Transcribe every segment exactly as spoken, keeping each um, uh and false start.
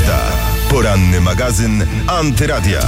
prawda. Poranny magazyn Antyradia.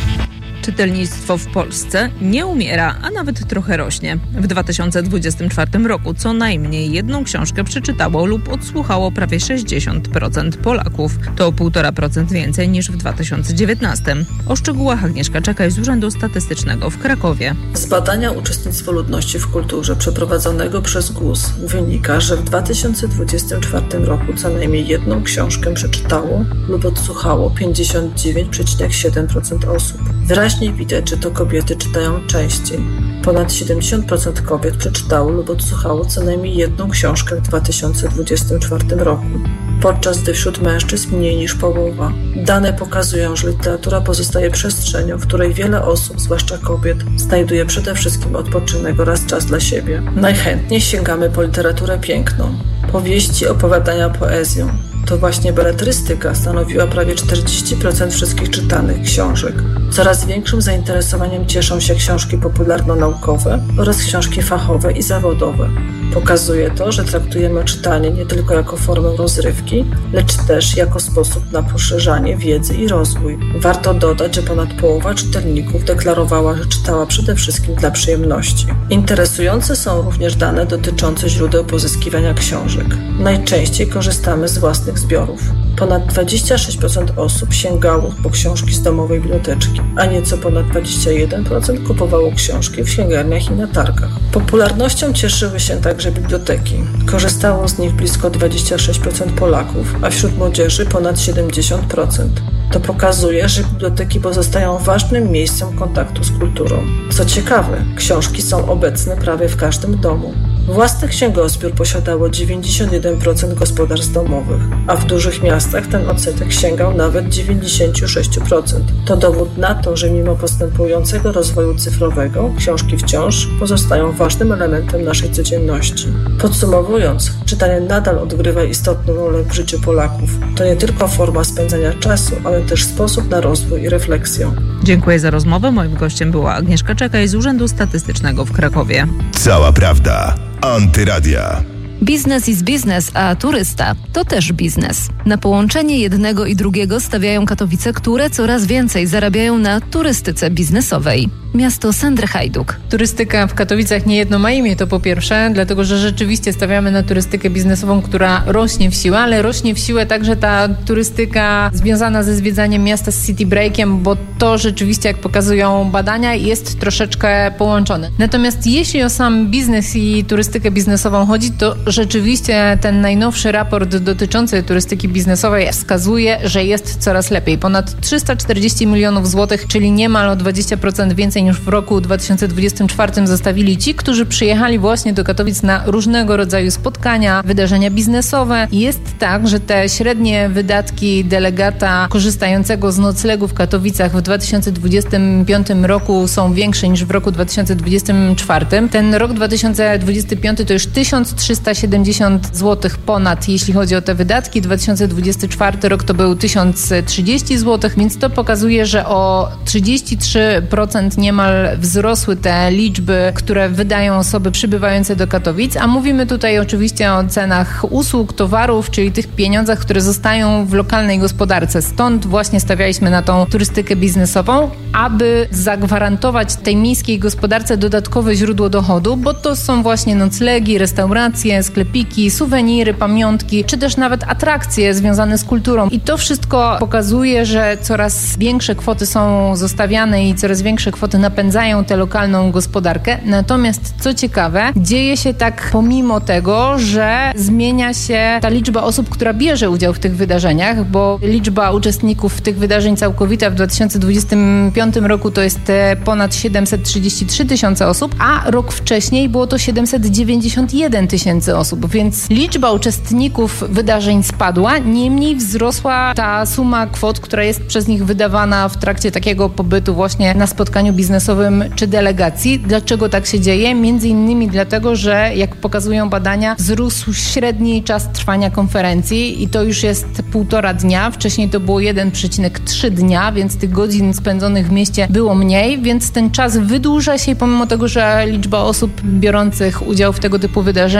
Czytelnictwo w Polsce nie umiera, a nawet trochę rośnie. W dwa tysiące dwudziestym czwartym roku co najmniej jedną książkę przeczytało lub odsłuchało prawie sześćdziesiąt procent Polaków. To o półtora procent więcej niż w dwa tysiące dziewiętnastym. O szczegółach Agnieszka Czekaj z Urzędu Statystycznego w Krakowie. Z badania uczestnictwo ludności w kulturze przeprowadzonego przez G U S wynika, że w dwa tysiące dwudziestym czwartym roku co najmniej jedną książkę przeczytało lub odsłuchało pięćdziesiąt dziewięć przecinek siedem procent osób. Wyraźnie widać, że to kobiety czytają częściej. Ponad siedemdziesiąt procent kobiet przeczytało lub odsłuchało co najmniej jedną książkę w dwa tysiące dwudziestym czwartym roku, podczas gdy wśród mężczyzn mniej niż połowa. Dane pokazują, że literatura pozostaje przestrzenią, w której wiele osób, zwłaszcza kobiet, znajduje przede wszystkim odpoczynek oraz czas dla siebie. Najchętniej sięgamy po literaturę piękną, powieści, opowiadania, poezję. To właśnie beletrystyka stanowiła prawie czterdzieści procent wszystkich czytanych książek. Coraz większym zainteresowaniem cieszą się książki popularno-naukowe oraz książki fachowe i zawodowe. Pokazuje to, że traktujemy czytanie nie tylko jako formę rozrywki, lecz też jako sposób na poszerzanie wiedzy i rozwój. Warto dodać, że ponad połowa czytelników deklarowała, że czytała przede wszystkim dla przyjemności. Interesujące są również dane dotyczące źródeł pozyskiwania książek. Najczęściej korzystamy z własnych zbiorów. Ponad dwadzieścia sześć procent osób sięgało po książki z domowej biblioteczki, a nieco ponad dwadzieścia jeden procent kupowało książki w księgarniach i na targach. Popularnością cieszyły się także biblioteki. Korzystało z nich blisko dwadzieścia sześć procent Polaków, a wśród młodzieży ponad siedemdziesiąt procent. To pokazuje, że biblioteki pozostają ważnym miejscem kontaktu z kulturą. Co ciekawe, książki są obecne prawie w każdym domu. Własny księgozbiór posiadało dziewięćdziesiąt jeden procent gospodarstw domowych, a w dużych miastach ten odsetek sięgał nawet dziewięćdziesiąt sześć procent. To dowód na to, że mimo postępującego rozwoju cyfrowego, książki wciąż pozostają ważnym elementem naszej codzienności. Podsumowując, czytanie nadal odgrywa istotną rolę w życiu Polaków. To nie tylko forma spędzania czasu, ale też sposób na rozwój i refleksję. Dziękuję za rozmowę. Moim gościem była Agnieszka Czekaj z Urzędu Statystycznego w Krakowie. Cała prawda. Antyradia. Biznes is biznes, a turysta to też biznes. Na połączenie jednego i drugiego stawiają Katowice, które coraz więcej zarabiają na turystyce biznesowej. Miasto Sandry Hajduk. Turystyka w Katowicach niejedno ma imię, to po pierwsze, dlatego że rzeczywiście stawiamy na turystykę biznesową, która rośnie w siłę, ale rośnie w siłę także ta turystyka związana ze zwiedzaniem miasta z city breakiem, bo to rzeczywiście, jak pokazują badania, jest troszeczkę połączone. Natomiast jeśli o sam biznes i turystykę biznesową chodzi, to rzeczywiście ten najnowszy raport dotyczący turystyki biznesowej wskazuje, że jest coraz lepiej. Ponad trzysta czterdzieści milionów złotych, czyli niemal o dwadzieścia procent więcej niż w roku dwa tysiące dwudziestym czwartym zostawili ci, którzy przyjechali właśnie do Katowic na różnego rodzaju spotkania, wydarzenia biznesowe. Jest tak, że te średnie wydatki delegata korzystającego z noclegu w Katowicach w dwa tysiące dwudziestym piątym roku są większe niż w roku dwa tysiące dwudziestym czwartym. Ten rok dwa tysiące dwudziesty piąty to już tysiąc trzysta siedemdziesiąt złotych ponad, jeśli chodzi o te wydatki. dwa tysiące dwudziesty czwarty rok to był tysiąc trzydzieści złotych, więc to pokazuje, że o trzydzieści trzy procent niemal wzrosły te liczby, które wydają osoby przybywające do Katowic, a mówimy tutaj oczywiście o cenach usług, towarów, czyli tych pieniądzach, które zostają w lokalnej gospodarce. Stąd właśnie stawialiśmy na tą turystykę biznesową, aby zagwarantować tej miejskiej gospodarce dodatkowe źródło dochodu, bo to są właśnie noclegi, restauracje, sklepiki, suweniry, pamiątki, czy też nawet atrakcje związane z kulturą. I to wszystko pokazuje, że coraz większe kwoty są zostawiane i coraz większe kwoty napędzają tę lokalną gospodarkę. Natomiast co ciekawe, dzieje się tak pomimo tego, że zmienia się ta liczba osób, która bierze udział w tych wydarzeniach, bo liczba uczestników tych wydarzeń całkowita w dwa tysiące dwudziestym piątym roku to jest ponad siedemset trzydzieści trzy tysiące osób, a rok wcześniej było to siedemset dziewięćdziesiąt jeden tysięcy osób, więc liczba uczestników wydarzeń spadła, niemniej wzrosła ta suma kwot, która jest przez nich wydawana w trakcie takiego pobytu właśnie na spotkaniu biznesowym czy delegacji. Dlaczego tak się dzieje? Między innymi dlatego, że jak pokazują badania, wzrósł średni czas trwania konferencji i to już jest półtora dnia. Wcześniej to było jeden przecinek trzy dnia, więc tych godzin spędzonych w mieście było mniej, więc ten czas wydłuża się i pomimo tego, że liczba osób biorących udział w tego typu wydarzeniach jest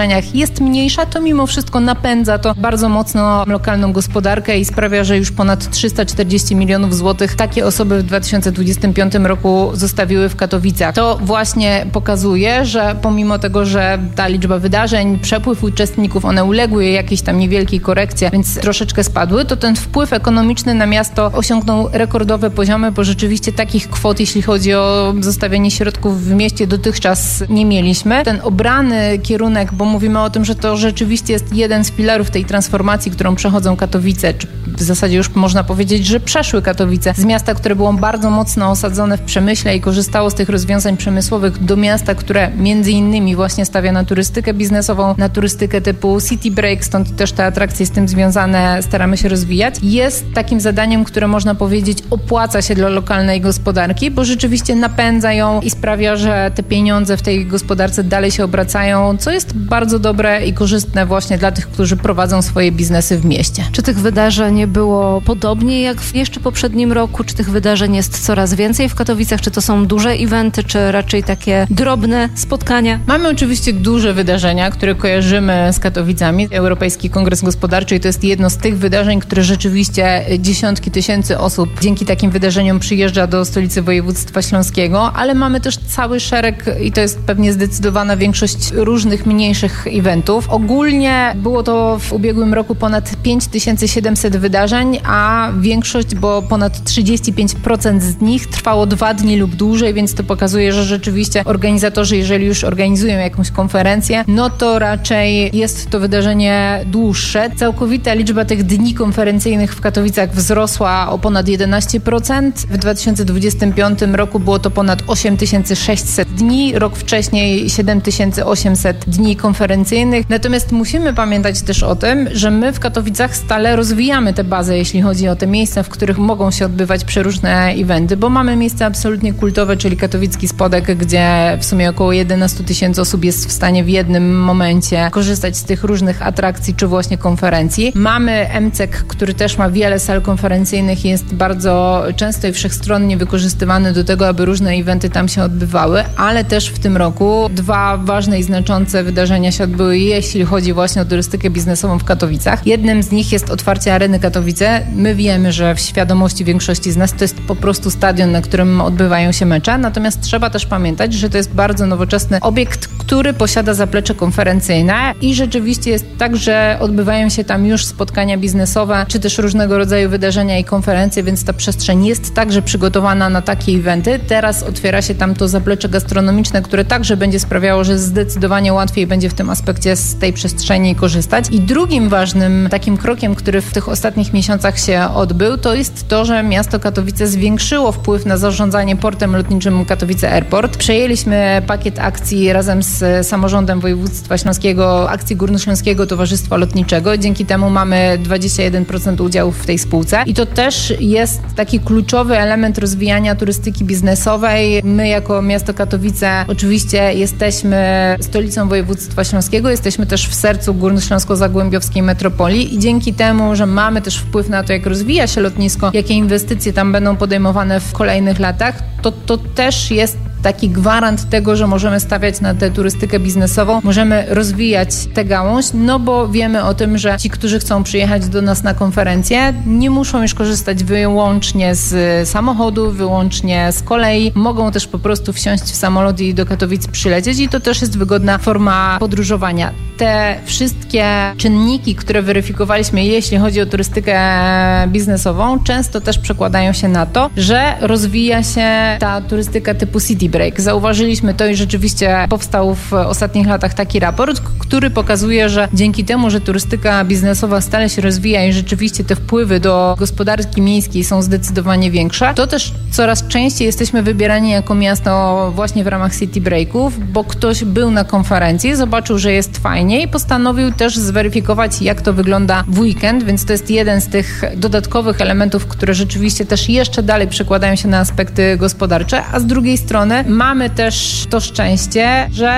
jest mniejsza, to mimo wszystko napędza to bardzo mocno lokalną gospodarkę i sprawia, że już ponad trzysta czterdzieści milionów złotych takie osoby w dwa tysiące dwudziestym piątym roku zostawiły w Katowicach. To właśnie pokazuje, że pomimo tego, że ta liczba wydarzeń, przepływ uczestników, one uległy jakiejś tam niewielkiej korekcji, więc troszeczkę spadły, to ten wpływ ekonomiczny na miasto osiągnął rekordowe poziomy, bo rzeczywiście takich kwot, jeśli chodzi o zostawianie środków w mieście, dotychczas nie mieliśmy. Ten obrany kierunek, bo mówimy o tym, że to rzeczywiście jest jeden z filarów tej transformacji, którą przechodzą Katowice, czy w zasadzie już można powiedzieć, że przeszły Katowice z miasta, które było bardzo mocno osadzone w przemyśle i korzystało z tych rozwiązań przemysłowych, do miasta, które między innymi właśnie stawia na turystykę biznesową, na turystykę typu City Break, stąd też te atrakcje z tym związane staramy się rozwijać. Jest takim zadaniem, które można powiedzieć opłaca się dla lokalnej gospodarki, bo rzeczywiście napędza ją i sprawia, że te pieniądze w tej gospodarce dalej się obracają, co jest bardzo dobre i korzystne właśnie dla tych, którzy prowadzą swoje biznesy w mieście. Czy tych wydarzeń było podobnie jak w jeszcze poprzednim roku? Czy tych wydarzeń jest coraz więcej w Katowicach? Czy to są duże eventy, czy raczej takie drobne spotkania? Mamy oczywiście duże wydarzenia, które kojarzymy z Katowicami. Europejski Kongres Gospodarczy i to jest jedno z tych wydarzeń, które rzeczywiście dziesiątki tysięcy osób dzięki takim wydarzeniom przyjeżdża do stolicy województwa śląskiego, ale mamy też cały szereg i to jest pewnie zdecydowana większość różnych mniejszych eventów. Ogólnie było to w ubiegłym roku ponad pięć tysięcy siedemset wydarzeń, a większość, bo ponad trzydzieści pięć procent z nich trwało dwa dni lub dłużej, więc to pokazuje, że rzeczywiście organizatorzy, jeżeli już organizują jakąś konferencję, no to raczej jest to wydarzenie dłuższe. Całkowita liczba tych dni konferencyjnych w Katowicach wzrosła o ponad jedenaście procent. W dwa tysiące dwudziestym piątym roku było to ponad osiem tysięcy sześćset dni, rok wcześniej siedem tysięcy osiemset dni konferencyjnych. Natomiast musimy pamiętać też o tym, że my w Katowicach stale rozwijamy tę bazę, jeśli chodzi o te miejsca, w których mogą się odbywać przeróżne eventy, bo mamy miejsca absolutnie kultowe, czyli Katowicki Spodek, gdzie w sumie około jedenaście tysięcy osób jest w stanie w jednym momencie korzystać z tych różnych atrakcji czy właśnie konferencji. Mamy M C E K, który też ma wiele sal konferencyjnych i jest bardzo często i wszechstronnie wykorzystywany do tego, aby różne eventy tam się odbywały, ale też w tym roku dwa ważne i znaczące wydarzenia się odbyły, jeśli chodzi właśnie o turystykę biznesową w Katowicach. Jednym z nich jest otwarcie Areny Katowice. My wiemy, że w świadomości większości z nas to jest po prostu stadion, na którym odbywają się mecze, natomiast trzeba też pamiętać, że to jest bardzo nowoczesny obiekt, który posiada zaplecze konferencyjne i rzeczywiście jest tak, że odbywają się tam już spotkania biznesowe, czy też różnego rodzaju wydarzenia i konferencje, więc ta przestrzeń jest także przygotowana na takie eventy. Teraz otwiera się tam to zaplecze gastronomiczne, które także będzie sprawiało, że zdecydowanie łatwiej będzie w tym aspekcie z tej przestrzeni korzystać. I drugim ważnym takim krokiem, który w tych ostatnich miesiącach się odbył, to jest to, że miasto Katowice zwiększyło wpływ na zarządzanie portem lotniczym Katowice Airport. Przejęliśmy pakiet akcji razem z samorządem województwa śląskiego, akcji Górnośląskiego Towarzystwa Lotniczego. Dzięki temu mamy dwadzieścia jeden procent udziałów w tej spółce i to też jest taki kluczowy element rozwijania turystyki biznesowej. My jako miasto Katowice oczywiście jesteśmy stolicą województwa śląskiego, jesteśmy też w sercu górnośląsko-zagłębiowskiej metropolii i dzięki temu, że mamy też wpływ na to, jak rozwija się lotnisko, jakie inwestycje tam będą podejmowane w kolejnych latach, to to też jest taki gwarant tego, że możemy stawiać na tę turystykę biznesową, możemy rozwijać tę gałąź, no bo wiemy o tym, że ci, którzy chcą przyjechać do nas na konferencję, nie muszą już korzystać wyłącznie z samochodu, wyłącznie z kolei, mogą też po prostu wsiąść w samolot i do Katowic przylecieć i to też jest wygodna forma podróżowania. Te wszystkie czynniki, które weryfikowaliśmy, jeśli chodzi o turystykę biznesową, często też przekładają się na to, że rozwija się ta turystyka typu City Break. Zauważyliśmy to i rzeczywiście powstał w ostatnich latach taki raport, który pokazuje, że dzięki temu, że turystyka biznesowa stale się rozwija i rzeczywiście te wpływy do gospodarki miejskiej są zdecydowanie większe, to też coraz częściej jesteśmy wybierani jako miasto właśnie w ramach City Breaków, bo ktoś był na konferencji, zobaczył, że jest fajnie i postanowił też zweryfikować, jak to wygląda w weekend, więc to jest jeden z tych dodatkowych elementów, które rzeczywiście też jeszcze dalej przekładają się na aspekty gospodarcze, a z drugiej strony mamy też to szczęście, że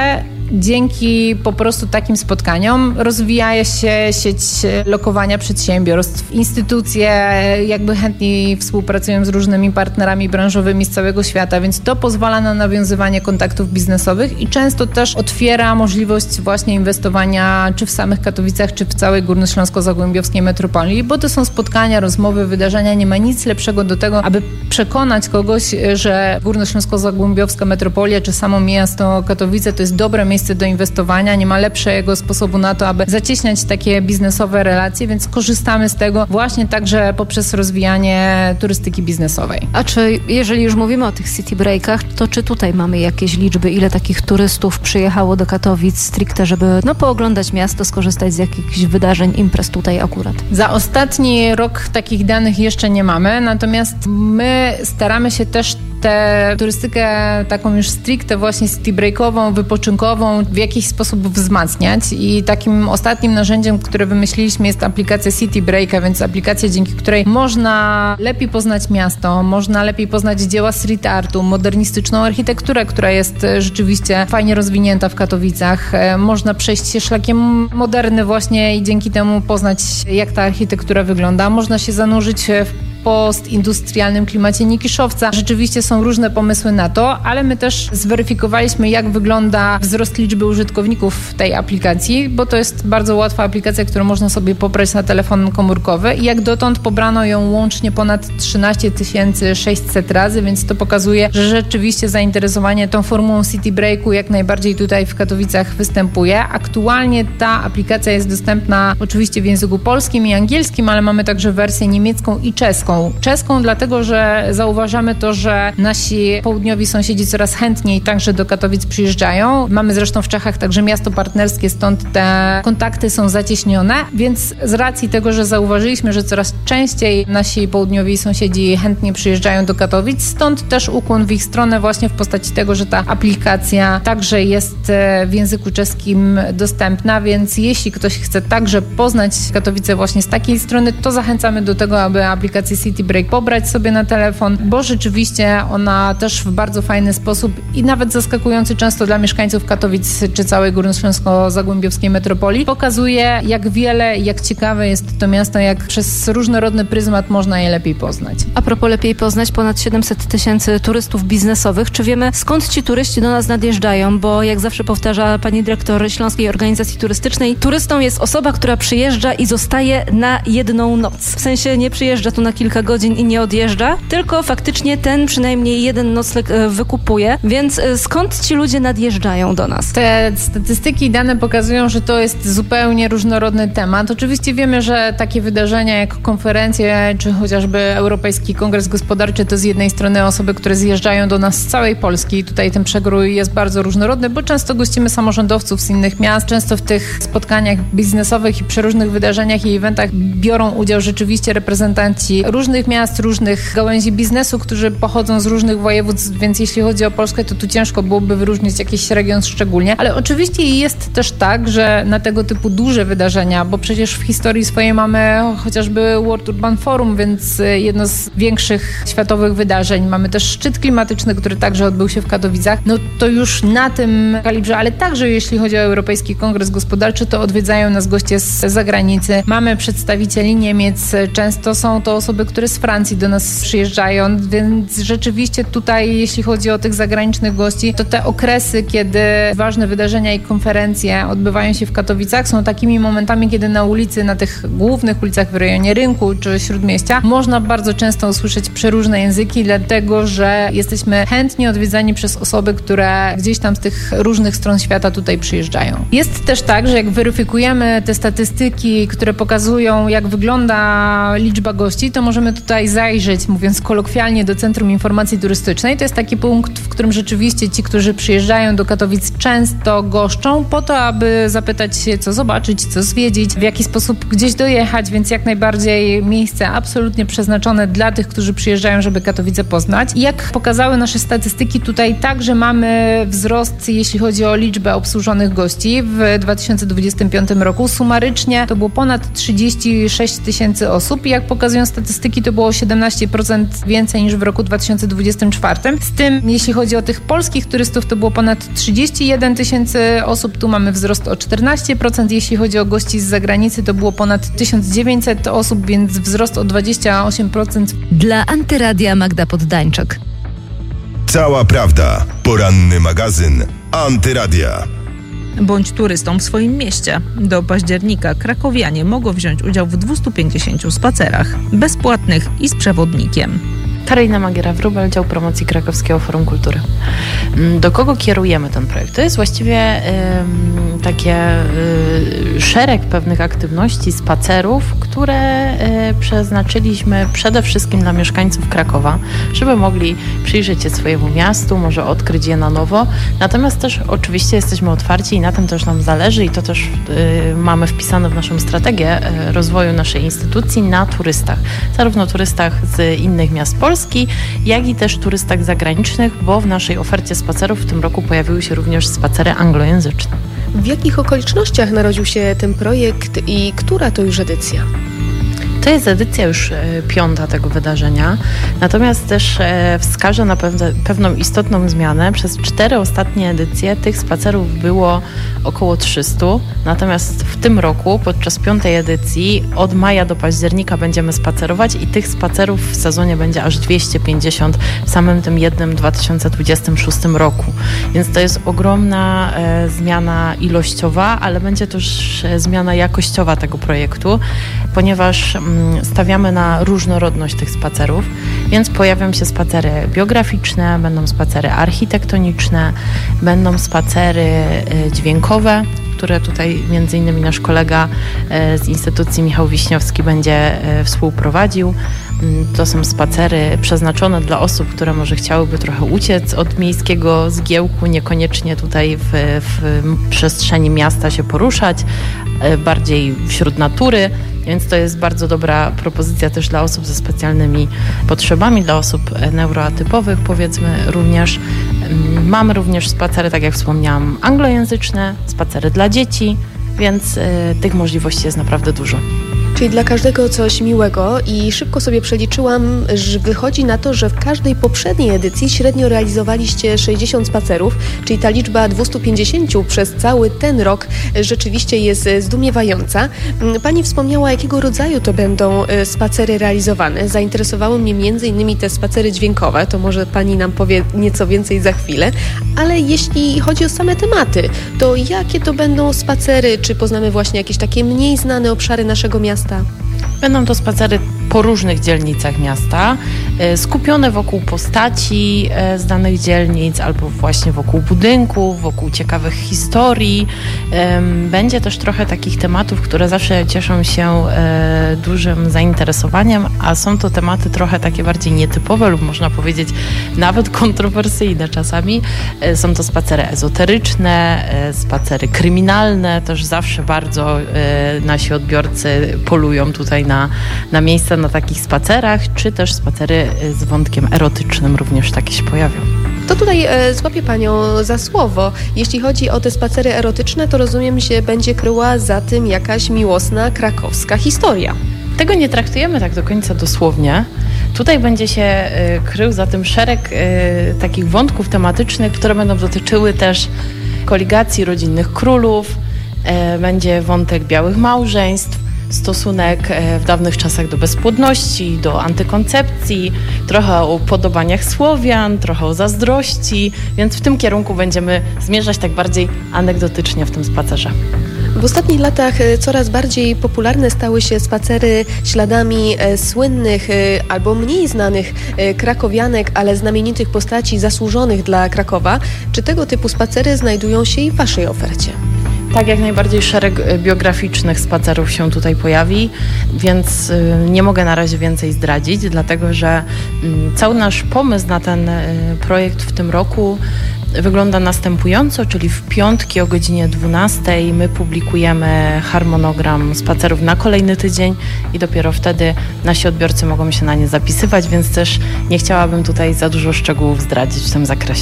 dzięki po prostu takim spotkaniom rozwija się sieć lokowania przedsiębiorstw. Instytucje jakby chętniej współpracują z różnymi partnerami branżowymi z całego świata, więc to pozwala na nawiązywanie kontaktów biznesowych i często też otwiera możliwość właśnie inwestowania czy w samych Katowicach, czy w całej górnośląsko-zagłębiowskiej metropolii, bo to są spotkania, rozmowy, wydarzenia. Nie ma nic lepszego do tego, aby przekonać kogoś, że górnośląsko-zagłębiowska metropolia, czy samo miasto Katowice to jest dobre miejsce do inwestowania. Nie ma lepszego sposobu na to, aby zacieśniać takie biznesowe relacje, więc korzystamy z tego właśnie także poprzez rozwijanie turystyki biznesowej. A czy jeżeli już mówimy o tych city breakach, to czy tutaj mamy jakieś liczby, ile takich turystów przyjechało do Katowic stricte, żeby no, pooglądać miasto, skorzystać z jakichś wydarzeń, imprez tutaj akurat? Za ostatni rok takich danych jeszcze nie mamy, natomiast my staramy się też tę turystykę taką już stricte właśnie city breakową, wypoczynkową w jakiś sposób wzmacniać i takim ostatnim narzędziem, które wymyśliliśmy, jest aplikacja City Breaka, więc aplikacja, dzięki której można lepiej poznać miasto, można lepiej poznać dzieła street artu, modernistyczną architekturę, która jest rzeczywiście fajnie rozwinięta w Katowicach. Można przejść się szlakiem moderny właśnie i dzięki temu poznać, jak ta architektura wygląda. Można się zanurzyć w postindustrialnym klimacie Nikiszowca. Rzeczywiście są różne pomysły na to, ale my też zweryfikowaliśmy, jak wygląda wzrost liczby użytkowników tej aplikacji, bo to jest bardzo łatwa aplikacja, którą można sobie pobrać na telefon komórkowy i jak dotąd pobrano ją łącznie ponad trzynaście tysięcy sześćset razy, więc to pokazuje, że rzeczywiście zainteresowanie tą formułą City Breaku jak najbardziej tutaj w Katowicach występuje. Aktualnie ta aplikacja jest dostępna oczywiście w języku polskim i angielskim, ale mamy także wersję niemiecką i czeską. Czeską dlatego, że zauważamy to, że nasi południowi sąsiedzi coraz chętniej także do Katowic przyjeżdżają. Mamy zresztą w Czechach także miasto partnerskie, stąd te kontakty są zacieśnione, więc z racji tego, że zauważyliśmy, że coraz częściej nasi południowi sąsiedzi chętnie przyjeżdżają do Katowic, stąd też ukłon w ich stronę właśnie w postaci tego, że ta aplikacja także jest w języku czeskim dostępna, więc jeśli ktoś chce także poznać Katowice właśnie z takiej strony, to zachęcamy do tego, aby aplikację City Break pobrać sobie na telefon, bo rzeczywiście ona też w bardzo fajny sposób i nawet zaskakujący często dla mieszkańców Katowic czy całej górnośląsko-zagłębiowskiej metropolii pokazuje, jak wiele, jak ciekawe jest to miasto, jak przez różnorodny pryzmat można je lepiej poznać. A propos lepiej poznać, ponad siedemset tysięcy turystów biznesowych. Czy wiemy, skąd ci turyści do nas nadjeżdżają? Bo jak zawsze powtarza pani dyrektor Śląskiej Organizacji Turystycznej, turystą jest osoba, która przyjeżdża i zostaje na jedną noc. W sensie nie przyjeżdża tu na kilka godzin i nie odjeżdża, tylko faktycznie ten przynajmniej jeden nocleg wykupuje, więc skąd ci ludzie nadjeżdżają do nas? Te statystyki i dane pokazują, że to jest zupełnie różnorodny temat. Oczywiście wiemy, że takie wydarzenia jak konferencje, czy chociażby Europejski Kongres Gospodarczy to z jednej strony osoby, które zjeżdżają do nas z całej Polski. Tutaj ten przegrój jest bardzo różnorodny, bo często gościmy samorządowców z innych miast. Często w tych spotkaniach biznesowych i przeróżnych wydarzeniach i eventach biorą udział rzeczywiście reprezentanci różnych miast, różnych gałęzi biznesu, którzy pochodzą z różnych województw, więc jeśli chodzi o Polskę, to tu ciężko byłoby wyróżnić jakiś region szczególnie, ale oczywiście jest też tak, że na tego typu duże wydarzenia, bo przecież w historii swojej mamy chociażby World Urban Forum, więc jedno z większych światowych wydarzeń. Mamy też szczyt klimatyczny, który także odbył się w Katowicach. No to już na tym kalibrze, ale także jeśli chodzi o Europejski Kongres Gospodarczy, to odwiedzają nas goście z zagranicy. Mamy przedstawicieli Niemiec, często są to osoby, które z Francji do nas przyjeżdżają, więc rzeczywiście tutaj, jeśli chodzi o tych zagranicznych gości, to te okresy, kiedy ważne wydarzenia i konferencje odbywają się w Katowicach, są takimi momentami, kiedy na ulicy, na tych głównych ulicach w rejonie Rynku czy Śródmieścia można bardzo często usłyszeć przeróżne języki, dlatego że jesteśmy chętnie odwiedzani przez osoby, które gdzieś tam z tych różnych stron świata tutaj przyjeżdżają. Jest też tak, że jak weryfikujemy te statystyki, które pokazują, jak wygląda liczba gości, to możemy tutaj zajrzeć, mówiąc kolokwialnie, do Centrum Informacji Turystycznej. To jest taki punkt, w którym rzeczywiście ci, którzy przyjeżdżają do Katowic, często goszczą po to, aby zapytać się, co zobaczyć, co zwiedzić, w jaki sposób gdzieś dojechać, więc jak najbardziej miejsce absolutnie przeznaczone dla tych, którzy przyjeżdżają, żeby Katowice poznać. I jak pokazały nasze statystyki, tutaj także mamy wzrost, jeśli chodzi o liczbę obsłużonych gości w dwa tysiące dwudziestym piątym roku. Sumarycznie to było ponad trzydzieści sześć tysięcy osób i jak pokazują statystyki, turystyki to było siedemnaście procent więcej niż w roku dwa tysiące dwudziestym czwartym. Z tym, jeśli chodzi o tych polskich turystów, to było ponad trzydzieści jeden tysięcy osób. Tu mamy wzrost o czternaście procent. Jeśli chodzi o gości z zagranicy, to było ponad tysiąc dziewięćset osób, więc wzrost o dwadzieścia osiem procent. Dla Antyradia Magda Poddańczyk. Cała prawda. Poranny magazyn Antyradia. Bądź turystą w swoim mieście. Do października krakowianie mogą wziąć udział w dwustu pięćdziesięciu spacerach, bezpłatnych i z przewodnikiem. Karolina Magiera-Wróbel, dział promocji Krakowskiego Forum Kultury. Do kogo kierujemy ten projekt? To jest właściwie y, takie y, szereg pewnych aktywności, spacerów, które y, przeznaczyliśmy przede wszystkim dla mieszkańców Krakowa, żeby mogli przyjrzeć się swojemu miastu, może odkryć je na nowo. Natomiast też oczywiście jesteśmy otwarci i na tym też nam zależy i to też y, mamy wpisane w naszą strategię y, rozwoju naszej instytucji na turystach. Zarówno turystach z innych miast Polski, jak i też turystach zagranicznych, bo w naszej ofercie spacerów w tym roku pojawiły się również spacery anglojęzyczne. W jakich okolicznościach narodził się ten projekt i która to już edycja? To jest edycja już piąta tego wydarzenia, natomiast też wskażę na pewne, pewną istotną zmianę. Przez cztery ostatnie edycje tych spacerów było około trzysta, natomiast w tym roku podczas piątej edycji od maja do października będziemy spacerować i tych spacerów w sezonie będzie aż dwieście pięćdziesiąt w samym tym jednym dwa tysiące dwudziestym szóstym roku. Więc to jest ogromna e, zmiana ilościowa, ale będzie też e, zmiana jakościowa tego projektu, ponieważ stawiamy na różnorodność tych spacerów, więc pojawią się spacery biograficzne, będą spacery architektoniczne, będą spacery dźwiękowe, które tutaj między innymi nasz kolega z Instytucji Michał Wiśniowski będzie współprowadził. To są spacery przeznaczone dla osób, które może chciałyby trochę uciec od miejskiego zgiełku, niekoniecznie tutaj w, w przestrzeni miasta się poruszać, bardziej wśród natury. Więc to jest bardzo dobra propozycja też dla osób ze specjalnymi potrzebami, dla osób neuroatypowych powiedzmy również. Mamy również spacery, tak jak wspomniałam, anglojęzyczne, spacery dla dzieci, więc y, tych możliwości jest naprawdę dużo. Czyli dla każdego coś miłego i szybko sobie przeliczyłam, że wychodzi na to, że w każdej poprzedniej edycji średnio realizowaliście sześćdziesiąt spacerów, czyli ta liczba dwieście pięćdziesiąt przez cały ten rok rzeczywiście jest zdumiewająca. Pani wspomniała, jakiego rodzaju to będą spacery realizowane. Zainteresowały mnie między innymi te spacery dźwiękowe, to może Pani nam powie nieco więcej za chwilę, ale jeśli chodzi o same tematy, to jakie to będą spacery? Czy poznamy właśnie jakieś takie mniej znane obszary naszego miasta? Będą to spacery po różnych dzielnicach miasta, skupione wokół postaci z danych dzielnic albo właśnie wokół budynków, wokół ciekawych historii. Będzie też trochę takich tematów, które zawsze cieszą się dużym zainteresowaniem, a są to tematy trochę takie bardziej nietypowe lub można powiedzieć nawet kontrowersyjne czasami. Są to spacery ezoteryczne, spacery kryminalne, też zawsze bardzo nasi odbiorcy polują tutaj na, na miejsca na takich spacerach, czy też spacery z wątkiem erotycznym również takie się pojawią. To tutaj e, złapię Panią za słowo. Jeśli chodzi o te spacery erotyczne, to rozumiem, że będzie kryła za tym jakaś miłosna krakowska historia. Tego nie traktujemy tak do końca dosłownie. Tutaj będzie się y, krył za tym szereg y, takich wątków tematycznych, które będą dotyczyły też koligacji rodzinnych królów, y, będzie wątek białych małżeństw, stosunek w dawnych czasach do bezpłodności, do antykoncepcji, trochę o upodobaniach Słowian, trochę o zazdrości, więc w tym kierunku będziemy zmierzać tak bardziej anegdotycznie w tym spacerze. W ostatnich latach coraz bardziej popularne stały się spacery śladami słynnych albo mniej znanych krakowianek, ale znamienitych postaci zasłużonych dla Krakowa. Czy tego typu spacery znajdują się i w Waszej ofercie? Tak, jak najbardziej szereg biograficznych spacerów się tutaj pojawi, więc nie mogę na razie więcej zdradzić, dlatego że cały nasz pomysł na ten projekt w tym roku wygląda następująco, czyli w piątki o godzinie dwunastej my publikujemy harmonogram spacerów na kolejny tydzień i dopiero wtedy nasi odbiorcy mogą się na nie zapisywać, więc też nie chciałabym tutaj za dużo szczegółów zdradzić w tym zakresie.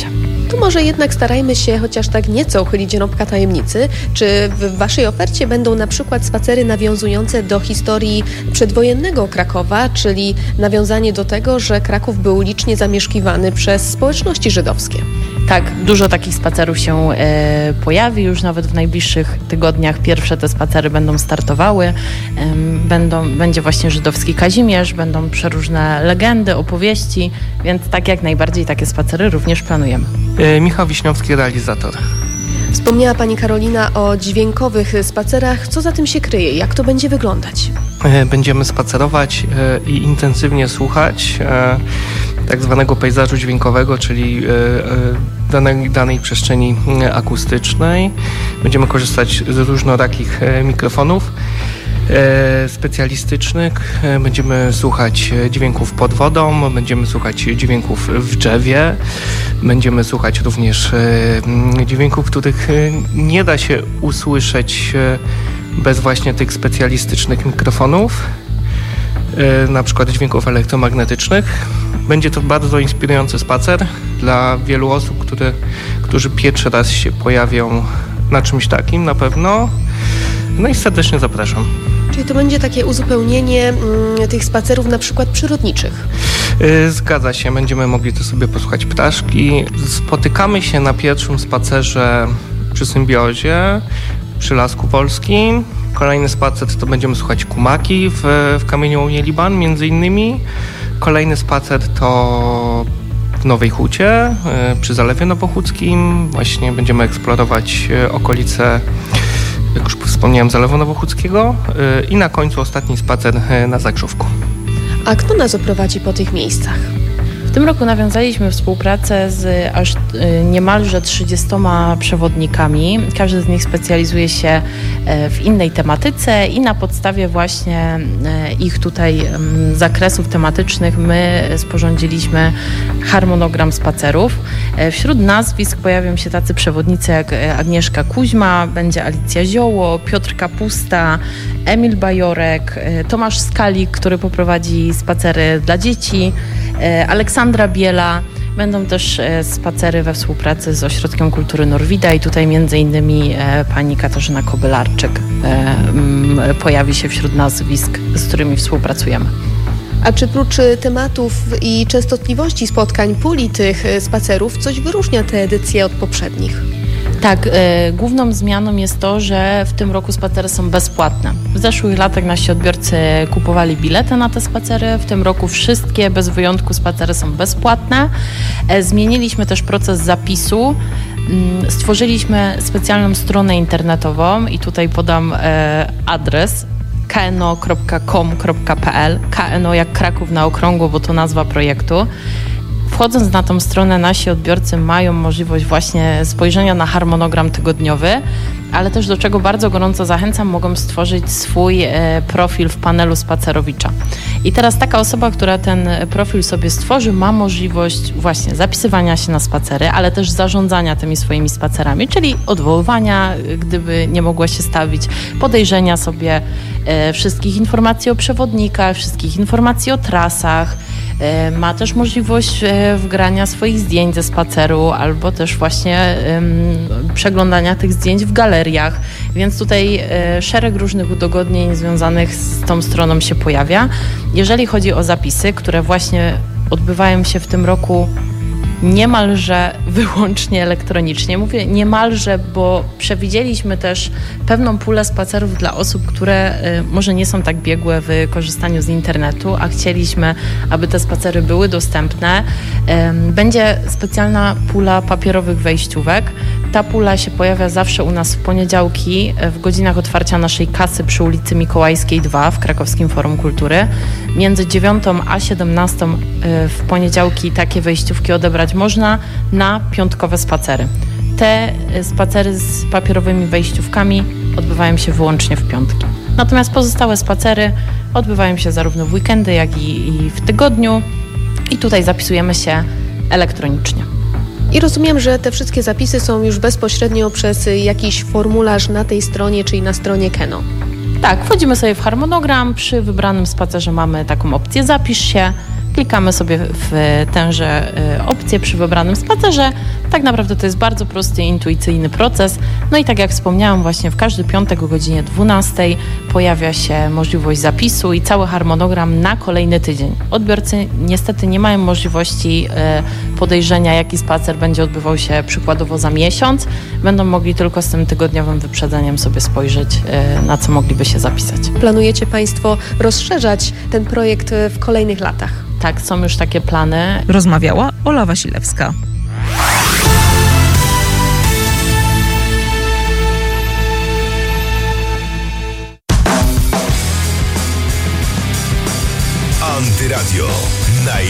To może jednak starajmy się chociaż tak nieco uchylić rąbka tajemnicy. Czy w Waszej ofercie będą na przykład spacery nawiązujące do historii przedwojennego Krakowa, czyli nawiązanie do tego, że Kraków był licznie zamieszkiwany przez społeczności żydowskie? Tak, dużo takich spacerów się e, pojawi, już nawet w najbliższych tygodniach pierwsze te spacery będą startowały. E, będą, będzie właśnie żydowski Kazimierz, będą przeróżne legendy, opowieści, więc tak jak najbardziej takie spacery również planujemy. E, Michał Wiśniowski, realizator. Wspomniała Pani Karolina o dźwiękowych spacerach. Co za tym się kryje? Jak to będzie wyglądać? Będziemy spacerować i intensywnie słuchać tak zwanego pejzażu dźwiękowego, czyli danej, danej przestrzeni akustycznej. Będziemy korzystać z różnorakich mikrofonów specjalistycznych. Będziemy słuchać dźwięków pod wodą, będziemy słuchać dźwięków w drzewie, będziemy słuchać również dźwięków, których nie da się usłyszeć bez właśnie tych specjalistycznych mikrofonów, na przykład dźwięków elektromagnetycznych. Będzie to bardzo inspirujący spacer dla wielu osób, które, którzy pierwszy raz się pojawią na czymś takim na pewno. No i serdecznie zapraszam. Czyli to będzie takie uzupełnienie mm, tych spacerów na przykład przyrodniczych? Yy, zgadza się, będziemy mogli to sobie posłuchać ptaszki. Spotykamy się na pierwszym spacerze przy Symbiozie, przy Lasku Polskim. Kolejny spacer to będziemy słuchać kumaki w, w Kamieniołonie Liban między innymi. Kolejny spacer to w Nowej Hucie yy, przy Zalewie Nowochódzkim. Właśnie będziemy eksplorować yy, okolice, jak już wspomniałem, Zalewu Nowochódzkiego yy, i na końcu ostatni spacer yy, na Zakrzówku. A kto nas oprowadzi po tych miejscach? W tym roku nawiązaliśmy współpracę z aż niemalże trzydziestoma przewodnikami. Każdy z nich specjalizuje się w innej tematyce i na podstawie właśnie ich tutaj zakresów tematycznych my sporządziliśmy harmonogram spacerów. Wśród nazwisk pojawią się tacy przewodnicy jak Agnieszka Kuźma, będzie Alicja Zioło, Piotr Kapusta, Emil Bajorek, Tomasz Skalik, który poprowadzi spacery dla dzieci, Aleksandra Biela. Będą też spacery we współpracy z Ośrodkiem Kultury Norwida i tutaj między innymi pani Katarzyna Kobylarczyk pojawi się wśród nazwisk, z którymi współpracujemy. A czy prócz tematów i częstotliwości spotkań, puli tych spacerów, coś wyróżnia te edycje od poprzednich? Tak, y, główną zmianą jest to, że w tym roku spacery są bezpłatne. W zeszłych latach nasi odbiorcy kupowali bilety na te spacery, w tym roku wszystkie bez wyjątku spacery są bezpłatne. E, zmieniliśmy też proces zapisu. Mm, stworzyliśmy specjalną stronę internetową i tutaj podam e, adres k n o kropka com kropka p l, K N O jak Kraków na okrągło, bo to nazwa projektu. Wchodząc na tą stronę, nasi odbiorcy mają możliwość właśnie spojrzenia na harmonogram tygodniowy, ale też do czego bardzo gorąco zachęcam, mogą stworzyć swój e, profil w panelu Spacerowicza. I teraz taka osoba, która ten profil sobie stworzy, ma możliwość właśnie zapisywania się na spacery, ale też zarządzania tymi swoimi spacerami, czyli odwoływania, gdyby nie mogła się stawić, podejrzenia sobie e, wszystkich informacji o przewodnikach, wszystkich informacji o trasach. E, ma też możliwość e, wgrania swoich zdjęć ze spaceru albo też właśnie e, przeglądania tych zdjęć w galeriach, więc tutaj e, szereg różnych udogodnień związanych z tą stroną się pojawia. Jeżeli chodzi o zapisy, które właśnie odbywają się w tym roku niemalże wyłącznie elektronicznie. Mówię niemalże, bo przewidzieliśmy też pewną pulę spacerów dla osób, które y, może nie są tak biegłe w korzystaniu z internetu, a chcieliśmy, aby te spacery były dostępne. Y, będzie specjalna pula papierowych wejściówek. Ta pula się pojawia zawsze u nas w poniedziałki w godzinach otwarcia naszej kasy przy ulicy Mikołajskiej dwa w Krakowskim Forum Kultury. Między dziewiątą a siedemnastą y, w poniedziałki takie wejściówki odebrać można na piątkowe spacery. Te spacery z papierowymi wejściówkami odbywają się wyłącznie w piątki. Natomiast pozostałe spacery odbywają się zarówno w weekendy, jak i, i w tygodniu i tutaj zapisujemy się elektronicznie. I rozumiem, że te wszystkie zapisy są już bezpośrednio przez jakiś formularz na tej stronie, czyli na stronie K N O. Tak, wchodzimy sobie w harmonogram, przy wybranym spacerze mamy taką opcję zapisz się. klikamy sobie w tęże opcję przy wybranym spacerze. Tak naprawdę to jest bardzo prosty i intuicyjny proces. No i tak jak wspomniałam, właśnie w każdy piątek o godzinie dwunastej pojawia się możliwość zapisu i cały harmonogram na kolejny tydzień. Odbiorcy niestety nie mają możliwości podejrzenia, jaki spacer będzie odbywał się przykładowo za miesiąc. Będą mogli tylko z tym tygodniowym wyprzedzeniem sobie spojrzeć, na co mogliby się zapisać. Planujecie Państwo rozszerzać ten projekt w kolejnych latach? Tak, są już takie plany. Rozmawiała Ola Wasilewska. Antyradio.